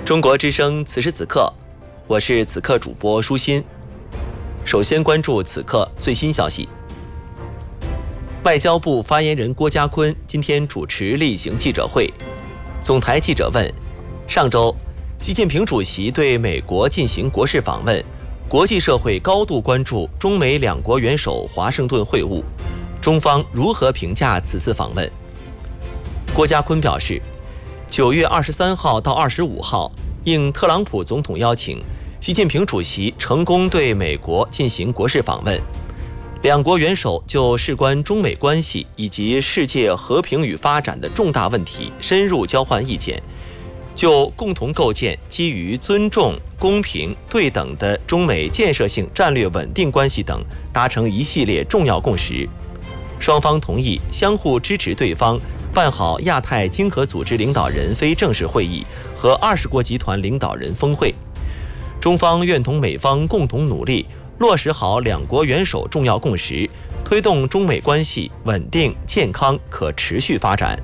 中国之声此时此刻，我是此刻主播舒心。首先关注此刻最新消息。外交部发言人郭家坤今天主持例行记者会，总台记者问：上周，习近平主席对美国进行国事访问，国际社会高度关注中美两国元首华盛顿会晤，中方如何评价此次访问？郭家坤表示，9月23号到25号，应特朗普总统邀请，习近平主席成功对美国进行国事访问。两国元首就事关中美关系以及世界和平与发展的重大问题深入交换意见，就共同构建基于尊重、公平、对等的中美建设性战略稳定关系等达成一系列重要共识。双方同意相互支持对方办好亚太经合组织领导人非正式会议和20国集团领导人峰会。中方愿同美方共同努力，落实好两国元首重要共识，推动中美关系稳定、健康、可持续发展。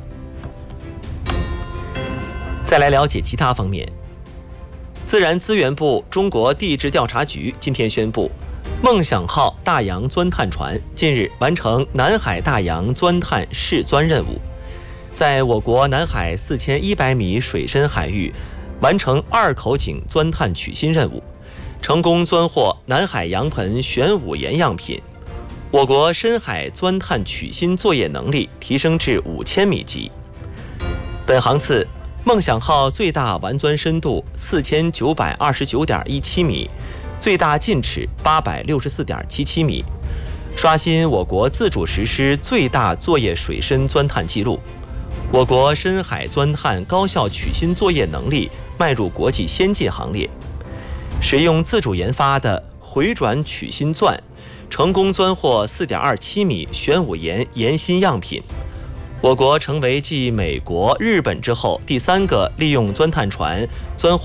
再来了解其他方面。自然资源部中国地质调查局今天宣布，梦想号大洋钻探船近日完成南海大洋钻探试钻任务，在我国南海4100米水深海域完成2口井钻探取芯任务，成功钻获南海洋盆玄武岩样品。我国深海钻探取芯作业能力提升至5000米级。本航次梦想号最大完钻深度4929.17米，最大进尺864.77米，刷新我国自主实施最大作业水深钻探记录。我国深海钻探高效取芯作业能力迈入国际先进行列。使用自主研发的回转取芯钻，成功钻获4.27米玄武岩岩芯样品。我国成为继美国、日本之后第3个利用钻探船钻获